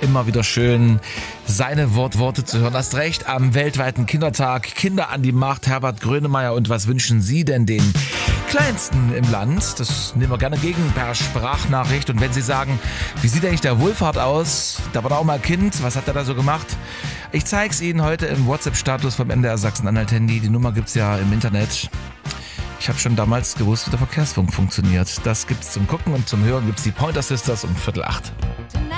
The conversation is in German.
immer wieder schön, seine Worte zu hören. Hast recht, am weltweiten Kindertag, Kinder an die Macht, Herbert Grönemeyer. Und was wünschen Sie denn den Kleinsten im Land? Das nehmen wir gerne entgegen per Sprachnachricht. Und wenn Sie sagen, wie sieht eigentlich der Wohlfahrt aus? Da war da auch mal Kind, was hat er da so gemacht? Ich zeige es Ihnen heute im WhatsApp-Status vom MDR Sachsen-Anhalt-Handy. Die Nummer gibt es ja im Internet. Ich habe schon damals gewusst, wie der Verkehrsfunk funktioniert. Das gibt's zum Gucken und zum Hören gibt's die Pointer Sisters um 7:45.